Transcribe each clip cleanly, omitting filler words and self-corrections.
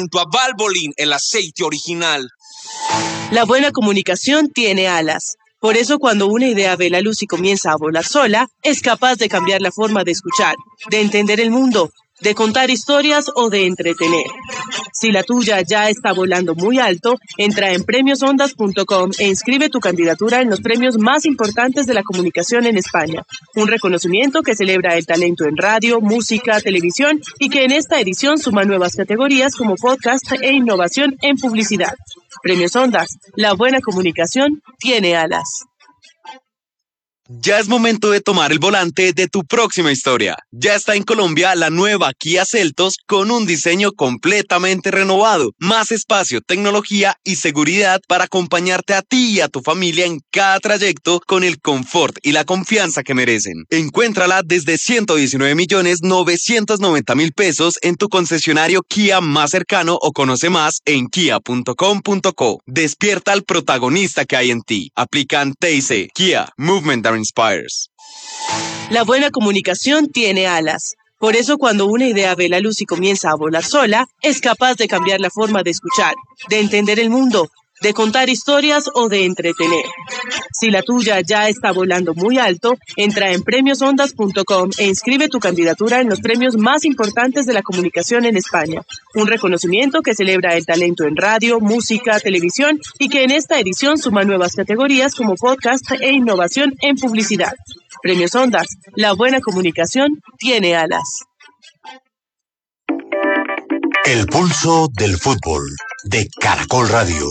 Junto a Valvoline, el aceite original. La buena comunicación tiene alas. Por eso cuando una idea ve la luz y comienza a volar sola, es capaz de cambiar la forma de escuchar, de entender el mundo, de contar historias o de entretener. Si la tuya ya está volando muy alto, entra en premiosondas.com e inscribe tu candidatura en los premios más importantes de la comunicación en España. Un reconocimiento que celebra el talento en radio, música, televisión y que en esta edición suma nuevas categorías como podcast e innovación en publicidad. Premios Ondas, la buena comunicación tiene alas. Ya es momento de tomar el volante de tu próxima historia. Ya está en Colombia la nueva Kia Seltos con un diseño completamente renovado, más espacio, tecnología y seguridad para acompañarte a ti y a tu familia en cada trayecto con el confort y la confianza que merecen. Encuéntrala desde 119.990.000 pesos en tu concesionario Kia más cercano o conoce más en kia.com.co. Despierta al protagonista que hay en ti. Aplican TIC. Kia, Movement that inspires. La buena comunicación tiene alas. Por eso cuando una idea ve la luz y comienza a volar sola, es capaz de cambiar la forma de escuchar, de entender el mundo, de contar historias o de entretener. Si la tuya ya está volando muy alto, entra en premiosondas.com e inscribe tu candidatura en los premios más importantes de la comunicación en España. Un reconocimiento que celebra el talento en radio, música, televisión y que en esta edición suma nuevas categorías como podcast e innovación en publicidad. Premios Ondas, la buena comunicación tiene alas. El pulso del fútbol de Caracol Radio.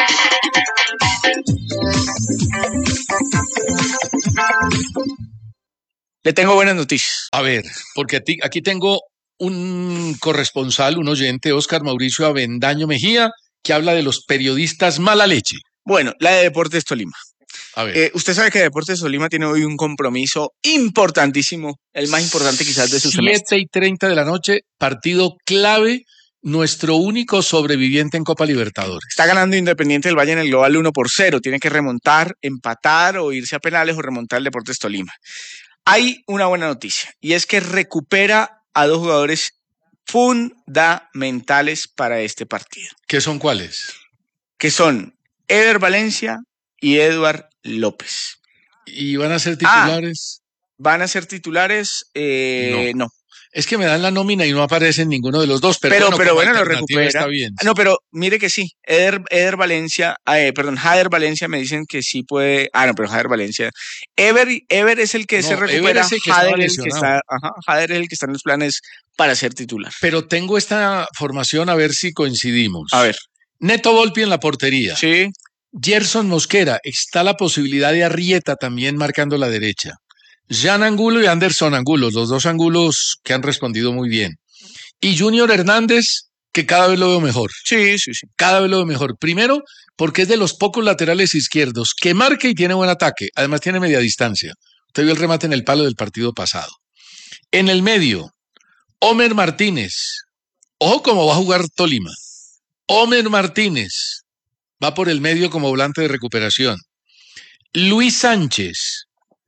Le tengo buenas noticias. A ver, porque aquí tengo un corresponsal, un oyente, Óscar Mauricio Avendaño Mejía, que habla de los periodistas mala leche. Bueno, la de Deportes Tolima. A ver. Usted sabe que Deportes Tolima tiene hoy un compromiso importantísimo, el más importante quizás de su semestre. 7:30 de la noche, partido clave, nuestro único sobreviviente en Copa Libertadores. Está ganando Independiente del Valle en el global 1-0. Tiene que remontar, empatar o irse a penales o remontar el Deportes Tolima. Hay una buena noticia y es que recupera a dos jugadores fundamentales para este partido. ¿Qué son cuáles? Que son Eder Valencia y Eduard López. ¿Y van a ser titulares? ¿Van a ser titulares? No. Es que me dan la nómina y no aparecen ninguno de los dos, pero bueno, lo recupera. Está bien. No, pero mire que sí. Jader Valencia me dicen que sí puede. Pero Jader Valencia. Ever es el que se recupera. Jader es el que está en los planes para ser titular. Pero tengo esta formación a ver si coincidimos. A ver. Neto Volpi en la portería. Sí. Gerson Mosquera. Está la posibilidad de Arrieta también marcando la derecha. Jean Angulo y Anderson Angulo, los dos Angulos que han respondido muy bien. Y Junior Hernández, que cada vez lo veo mejor. Sí. Cada vez lo veo mejor. Primero, porque es de los pocos laterales izquierdos que marca y tiene buen ataque. Además tiene media distancia. Usted vio el remate en el palo del partido pasado. En el medio, Homer Martínez. Ojo cómo va a jugar Tolima. Homer Martínez va por el medio como volante de recuperación. Luis Sánchez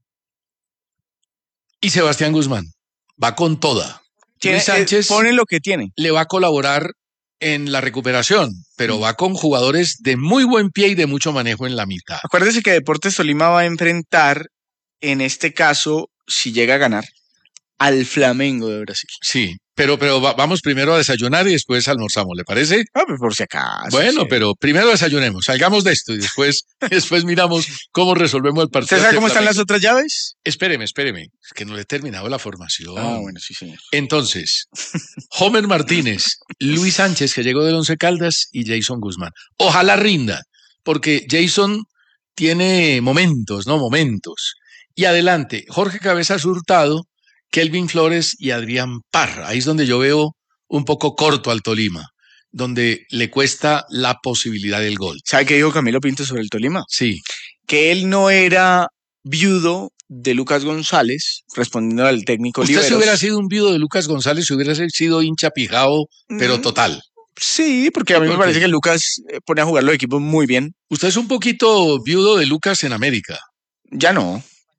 y Sebastián Guzmán. Va con toda. Luis Sánchez pone lo que tiene. Le va a colaborar en la recuperación, pero va con jugadores de muy buen pie y de mucho manejo en la mitad. Acuérdese que Deportes Tolima va a enfrentar, en este caso, si llega a ganar, al Flamengo de Brasil. Sí, pero vamos primero a desayunar y después almorzamos, ¿le parece? Pues por si acaso. Bueno, sí. Pero primero desayunemos, salgamos de esto y después miramos cómo resolvemos el partido. ¿Usted sabe cómo están las otras llaves? Espéreme, es que no le he terminado la formación. Bueno, sí, señor. Entonces, Homer Martínez, Luis Sánchez, que llegó del Once Caldas, y Jason Guzmán. Ojalá rinda, porque Jason tiene momentos. Y adelante, Jorge Cabezas Hurtado, Kelvin Flores y Adrián Parra. Ahí es donde yo veo un poco corto al Tolima, donde le cuesta la posibilidad del gol. ¿Sabe qué dijo Camilo Pinto sobre el Tolima? Sí. Que él no era viudo de Lucas González, respondiendo al técnico Usted Liberos. Si hubiera sido un viudo de Lucas González, si hubiera sido hincha pijao, pero total. Sí, porque a mí me parece que Lucas pone a jugar los equipos muy bien. Usted es un poquito viudo de Lucas en América. Ya no.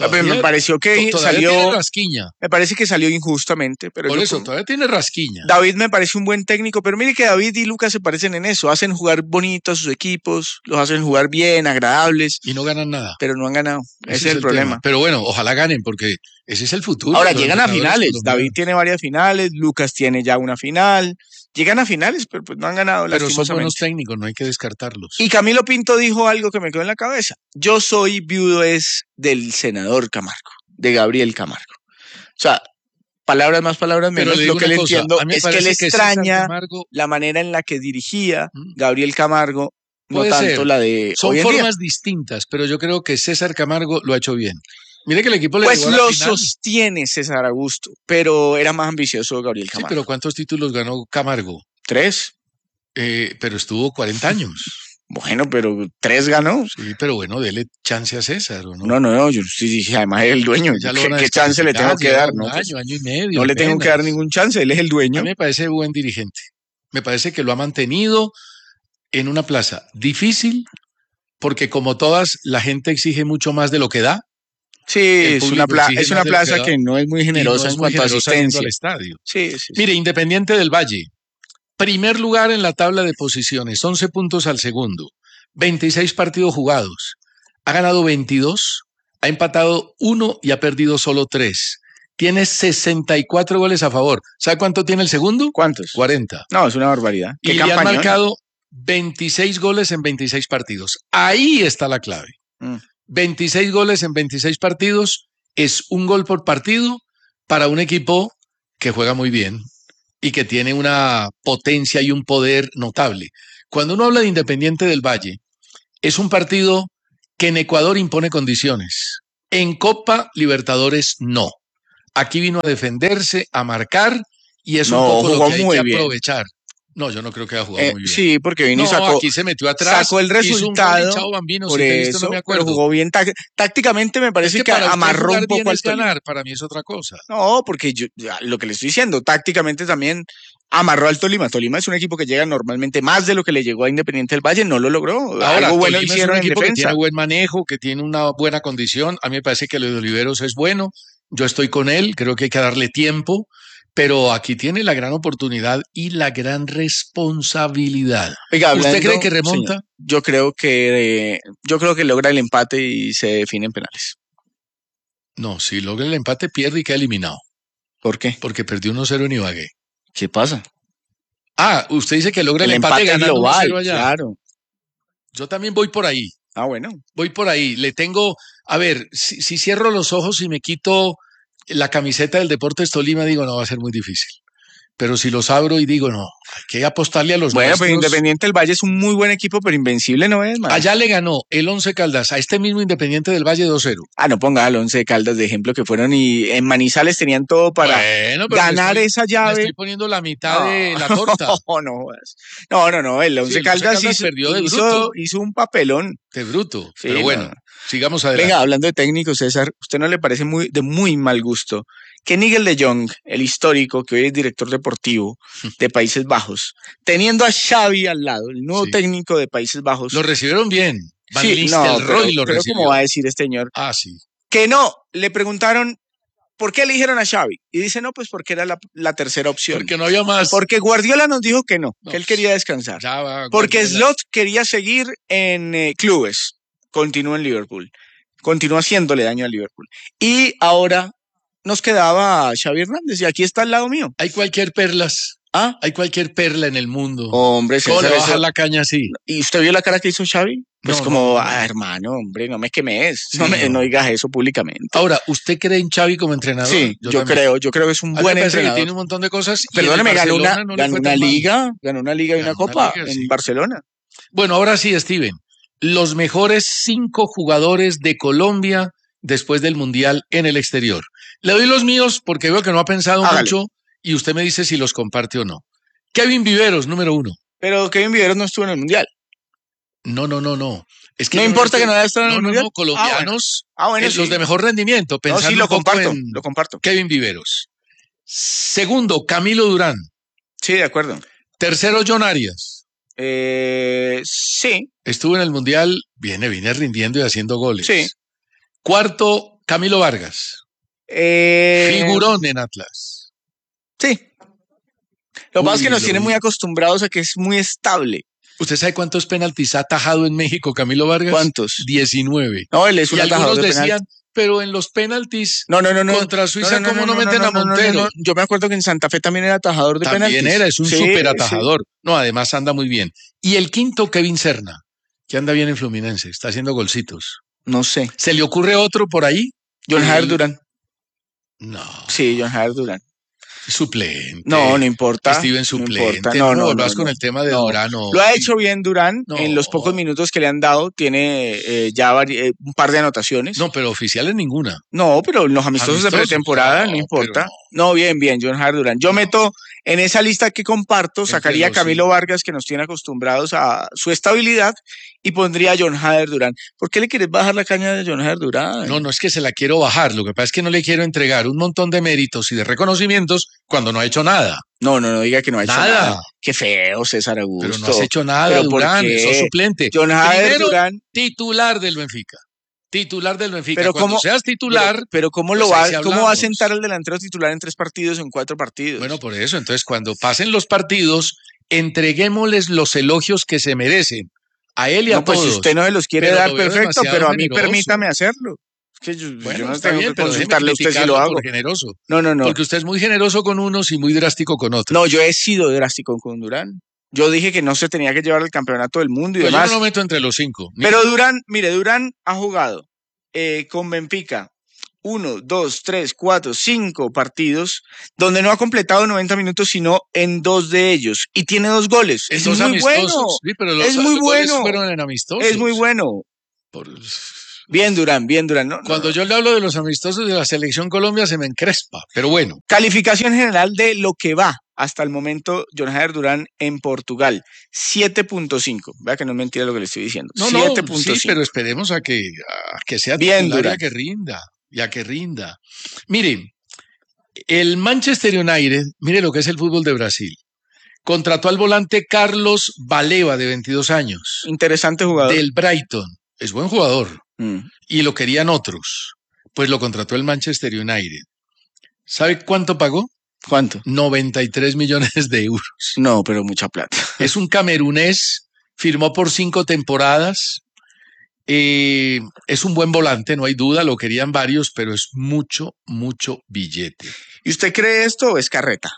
Me pareció que salió tiene rasquiña. Me parece que salió injustamente, pero por eso todavía tiene rasquiña. David me parece un buen técnico, pero mire que David y Lucas se parecen en eso, hacen jugar bonito a sus equipos, los hacen jugar bien, agradables y no ganan nada. Pero no han ganado. Ese es el problema. Tema. Pero bueno, ojalá ganen porque ese es el futuro. Ahora llegan a finales. David tiene varias finales, Lucas tiene ya una final. Llegan a finales, pero pues no han ganado. Pero son buenos técnicos, no hay que descartarlos. Y Camilo Pinto dijo algo que me quedó en la cabeza. Yo soy viudo del senador Camargo, de Gabriel Camargo. O sea, palabras más, palabras menos. Lo que le entiendo es que le extraña la manera en la que dirigía Gabriel Camargo, no tanto la de son hoy en formas día. Distintas, pero yo creo que César Camargo lo ha hecho bien. Mire que el equipo le pues lo sostiene César Augusto, pero era más ambicioso Gabriel Camargo. Sí, pero ¿cuántos títulos ganó Camargo? 3. Pero estuvo 40 años. Bueno, pero 3 ganó. Sí, pero bueno, dele chance a César, ¿o no? No, yo sí dije, además es el dueño. ¿Qué chance le tengo que dar? Un año y medio. No le tengo que dar ningún chance, él es el dueño. A mí me parece buen dirigente. Me parece que lo ha mantenido en una plaza difícil, porque como todas, la gente exige mucho más de lo que da. Sí, es una plaza que no es muy generosa en cuanto a asistencia al estadio. Sí. Mire, Independiente del Valle, primer lugar en la tabla de posiciones, 11 puntos al segundo, 26 partidos jugados, ha ganado 22, ha empatado 1 y ha perdido solo 3. Tiene 64 goles a favor. ¿Sabe cuánto tiene el segundo? ¿Cuántos? 40. No, es una barbaridad. Y le han marcado 26 goles en 26 partidos. Ahí está la clave. 26 goles en 26 partidos es un gol por partido para un equipo que juega muy bien y que tiene una potencia y un poder notable. Cuando uno habla de Independiente del Valle, es un partido que en Ecuador impone condiciones. En Copa Libertadores no. Aquí vino a defenderse, a marcar y es un poco lo que hay que aprovechar. No, yo no creo que haya jugado muy bien. Sí, porque vino y sacó. Aquí se metió atrás. Sacó el resultado. Bambino, por si eso, no me acuerdo. Pero jugó bien. Tácticamente me parece que amarró un poco al Tolima. Ganar, para mí es otra cosa. No, porque lo que le estoy diciendo, tácticamente también amarró al Tolima. Tolima es un equipo que llega normalmente más de lo que le llegó a Independiente del Valle, no lo logró. Ahora, algo bueno Tolima hicieron es un equipo en que defensa. tiene buen manejo, que tiene una buena condición. A mí me parece que lo de Oliveros es bueno. Yo estoy con él, creo que hay que darle tiempo. Pero aquí tiene la gran oportunidad y la gran responsabilidad. Oiga, ¿Usted cree que remonta? Señor, yo creo que logra el empate y se define en penales. No, si logra el empate pierde y queda eliminado. ¿Por qué? Porque perdió 1-0 en Ibagué. ¿Qué pasa? Usted dice que logra el empate ganando global, 1-0 allá. Claro. Yo también voy por ahí. Bueno. Voy por ahí. Le tengo, a ver, si cierro los ojos y me quito la camiseta del Deportes Tolima, digo, no, va a ser muy difícil. Pero si los abro y digo, no, hay que apostarle a los Bueno, nuestros. pues Independiente del Valle es un muy buen equipo, pero invencible no es, man. Allá le ganó el Once Caldas a este mismo Independiente del Valle 2-0. No ponga al Once Caldas de ejemplo, que fueron y en Manizales tenían todo para ganar esa llave. Le estoy poniendo la mitad de la torta. No, el Once Caldas hizo un papelón. De bruto, sí, pero bueno. Sigamos adelante. Venga, hablando de técnicos, César, ¿usted no le parece de muy mal gusto que Nigel de Jong, el histórico, que hoy es director deportivo de Países Bajos, teniendo a Xavi al lado, el nuevo técnico de Países Bajos? Lo recibieron bien. Pero ¿cómo va a decir este señor? Sí. Que no, le preguntaron, ¿por qué eligieron a Xavi? Y dice, no, pues porque era la tercera opción. Porque no había más. Porque Guardiola nos dijo que no, que él quería descansar. Porque Slot quería seguir en clubes. Continúa en Liverpool. Continúa haciéndole daño a Liverpool. Y ahora nos quedaba Xavi Hernández y aquí está al lado mío. Hay cualquier perlas. Hay cualquier perla en el mundo. Hombre, ¿cómo le baja la caña así? ¿Y usted vio la cara que hizo Xavi? Pues hermano, hombre, no me quemes. Sí, no digas eso públicamente. Ahora, ¿usted cree en Xavi como entrenador? Sí, yo creo que es un buen entrenador. Que tiene un montón de cosas. Perdóneme, ganó una liga y una copa en Barcelona. Bueno, ahora sí, Steven. Los mejores 5 jugadores de Colombia después del Mundial en el exterior. Le doy los míos porque veo que no ha pensado mucho y usted me dice si los comparte o no. Kevin Viveros, número 1. Pero Kevin Viveros no estuvo en el Mundial. No. Es que no importa que no haya estado en el Mundial. No, colombianos, bueno, los de mejor rendimiento. Sí, lo comparto. Kevin Viveros. Segundo, Camilo Durán. Sí, de acuerdo. Tercero, John Arias. Sí. Estuvo en el Mundial, viene rindiendo y haciendo goles. Sí. Cuarto, Camilo Vargas. Figurón en Atlas. Sí. Lo que pasa es que nos tiene muy acostumbrados a que es muy estable. ¿Usted sabe cuántos penaltis ha atajado en México Camilo Vargas? ¿Cuántos? 19. No, él es un y atajador algunos de decían, penaltis. Pero en los penaltis no. contra Suiza, ¿cómo no meten a Montero? Yo me acuerdo que en Santa Fe también era atajador de penaltis. También es un súper atajador. Sí. No, además anda muy bien. Y el quinto, Kevin Serna, que anda bien en Fluminense, está haciendo golcitos. No sé. ¿Se le ocurre otro por ahí? John Javier Durán. No. Sí, John Javier Durán. Suplente. No importa. Steven suplente. No, vas con el tema de Durán. Lo ha hecho bien Durán. En los pocos minutos que le han dado, tiene ya un par de anotaciones. No, pero oficiales ninguna. No, pero los amistosos de pretemporada, no importa. No, bien, John Javier Durán. Yo meto en esa lista que comparto, sacaría a Camilo Vargas, que nos tiene acostumbrados a su estabilidad, y pondría a John Javier Durán. ¿Por qué le quieres bajar la caña de John Javier Durán? No es que se la quiero bajar. Lo que pasa es que no le quiero entregar un montón de méritos y de reconocimientos cuando no ha hecho nada. No diga que no ha hecho nada. Qué feo, César Augusto. Pero no has hecho nada, Durán, sos suplente. John Javier Durán, titular del Benfica. Titular del Benfica. Pero cuando seas titular. Pero ¿cómo va a sentar el delantero titular en 3 partidos o en 4 partidos? Bueno, por eso. Entonces, cuando pasen los partidos, entreguémosles los elogios que se merecen. A él y a todos. Pues si usted no se los quiere dar, perfecto, pero a mí permítame hacerlo. Es que yo no tengo que consultarle a usted si lo hago. Generoso. No. Porque usted es muy generoso con unos y muy drástico con otros. No, yo he sido drástico con Durán. Yo dije que no se tenía que llevar el campeonato del mundo y demás. Yo no lo meto entre los 5. Pero Durán ha jugado con Benfica 1, 2, 3, 4, 5 partidos donde no ha completado 90 minutos sino en 2 de ellos y tiene 2 goles. Es muy bueno. Sí, pero es muy bueno. Fueron en amistosos. Es muy bueno. Bien Durán. Cuando yo le hablo de los amistosos de la Selección Colombia se me encrespa, pero bueno. Calificación general de lo que va hasta el momento John Javier Durán en Portugal, 7.5. Vea que no es mentira lo que le estoy diciendo. 7.5. Sí, pero esperemos a que sea bien titular y a que rinda. Mire, el Manchester United, mire lo que es el fútbol de Brasil. Contrató al volante Carlos Baleba, de 22 años. Interesante jugador. Del Brighton. Es buen jugador. Y lo querían otros. Pues lo contrató el Manchester United. ¿Sabe cuánto pagó? ¿Cuánto? 93 millones de euros. No, pero mucha plata. Es un camerunés, firmó por 5 temporadas. Es un buen volante, no hay duda, lo querían varios, pero es mucho billete. ¿Y usted cree esto o es carreta?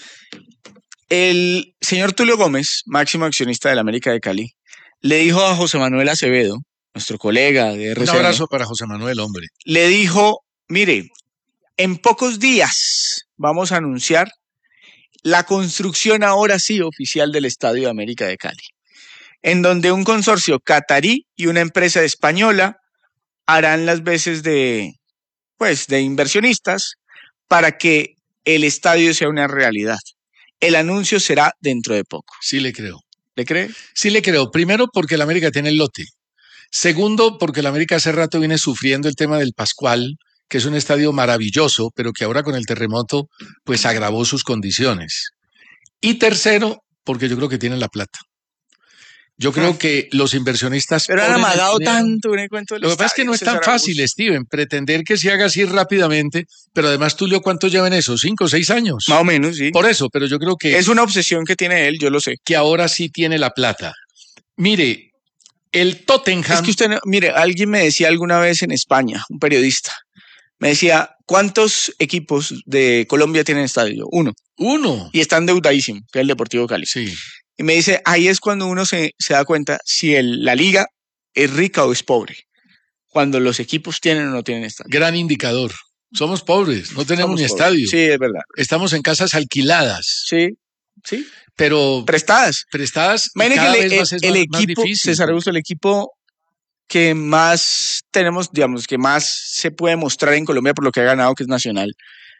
El señor Tulio Gómez, máximo accionista del América de Cali, le dijo a José Manuel Acevedo, nuestro colega de RCN. Un abrazo para José Manuel, hombre. Le dijo, mire, en pocos días vamos a anunciar la construcción ahora sí oficial del Estadio América de Cali, en donde un consorcio catarí y una empresa española harán las veces de inversionistas para que el estadio sea una realidad. El anuncio será dentro de poco. Sí le creo. ¿Le cree? Sí le creo. Primero, porque el América tiene el lote. Segundo, porque el América hace rato viene sufriendo el tema del Pascual, que es un estadio maravilloso, pero que ahora con el terremoto pues agravó sus condiciones. Y tercero, porque yo creo que tienen la plata. Yo creo que los inversionistas... Pero han amagado tanto en el cuento del Lo que pasa es que no es tan fácil, Steven, pretender que se haga así rápidamente, pero además, Tulio, ¿cuántos llevan eso? ¿5 o 6 años? Más o menos, sí. Por eso, pero yo creo que... Es una obsesión que tiene él, yo lo sé. Que ahora sí tiene la plata. Mire, el Tottenham... Es que usted, mire, alguien me decía alguna vez en España, un periodista, me decía, ¿cuántos equipos de Colombia tienen estadio? 1. Y está endeudadísimo, que es el Deportivo Cali. Sí. Y me dice, ahí es cuando uno se da cuenta si la liga es rica o es pobre. Cuando los equipos tienen o no tienen estadio. Gran indicador. Somos pobres, no tenemos ni estadio. Sí, es verdad. Estamos en casas alquiladas. Sí. Pero prestadas. Imagínate cada que vez el equipo, más difícil. César Augusto, el equipo que más tenemos, digamos, que más se puede mostrar en Colombia por lo que ha ganado, que es Nacional.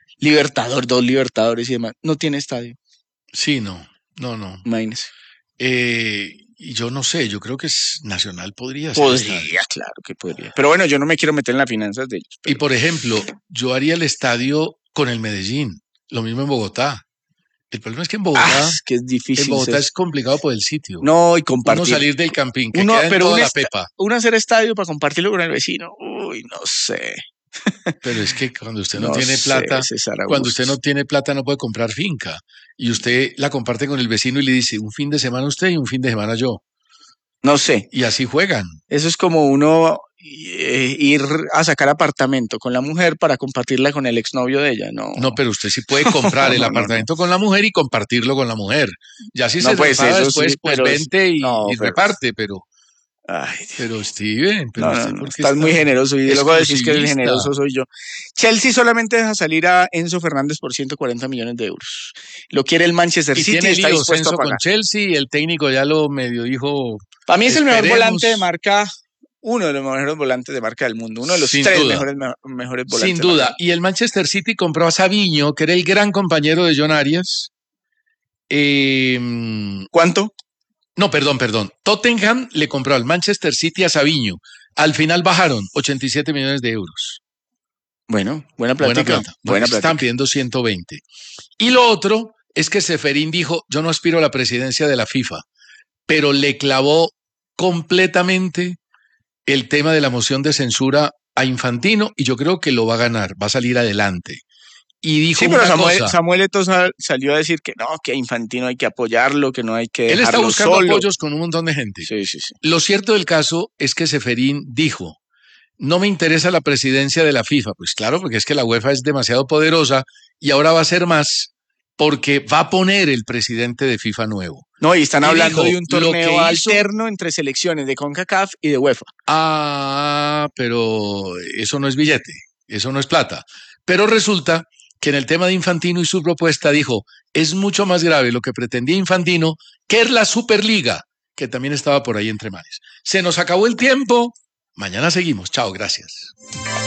2 Libertadores y demás. No tiene estadio. Sí, no. Imagínese. Y yo no sé, yo creo que Nacional podría ser. Podría, claro que podría. Pero bueno, yo no me quiero meter en las finanzas de ellos. Y por ejemplo, yo haría el estadio con el Medellín, lo mismo en Bogotá. El problema es que en Bogotá, es que es difícil. En Bogotá es complicado por el sitio. No, y compartir. Uno salir del campín, que queda en toda la pepa. Uno hacer estadio para compartirlo con el vecino. Uy, no sé. Pero es que cuando usted no tiene plata, cuando usted no tiene plata no puede comprar finca. Y usted la comparte con el vecino y le dice, un fin de semana usted y un fin de semana yo. No sé. Y así juegan. Eso es como uno ir a sacar apartamento con la mujer para compartirla con el exnovio de ella, ¿no? No, pero usted sí puede comprar el apartamento con la mujer y compartirlo con la mujer. Ya si se pues enfada después, sí, pues vente y reparte, pero... Ay, pero Steven, estás muy generoso y luego decís que el generoso soy yo. Chelsea solamente deja salir a Enzo Fernández por 140 millones de euros. Lo quiere el Manchester City. Tiene está dispuesto a pagar. Con Chelsea, el técnico ya lo medio dijo. Para mí es el mejor volante de marca, uno de los mejores volantes de marca del mundo, uno de los mejores volantes. Sin duda. Y el Manchester City compró a Savinho, que era el gran compañero de John Arias. ¿Cuánto? No, perdón. Tottenham le compró al Manchester City a Savinho. Al final bajaron 87 millones de euros. Bueno, buena plata. Están pidiendo 120. Y lo otro es que Ceferín dijo, yo no aspiro a la presidencia de la FIFA, pero le clavó completamente el tema de la moción de censura a Infantino y yo creo que lo va a ganar, va a salir adelante. Y dijo sí, pero Samuel Eto'o salió a decir que no, que a Infantino hay que apoyarlo, que no hay que dejarlo. Él está buscando apoyos con un montón de gente. Sí. Lo cierto del caso es que Ceferín dijo, no me interesa la presidencia de la FIFA. Pues claro, porque es que la UEFA es demasiado poderosa y ahora va a ser más porque va a poner el presidente de FIFA nuevo. No, y están hablando de un torneo alterno entre selecciones de CONCACAF y de UEFA. Pero eso no es billete, eso no es plata. Pero resulta que en el tema de Infantino y su propuesta dijo, es mucho más grave lo que pretendía Infantino, que es la Superliga, que también estaba por ahí entre mares. Se nos acabó el tiempo. Mañana seguimos. Chao, gracias.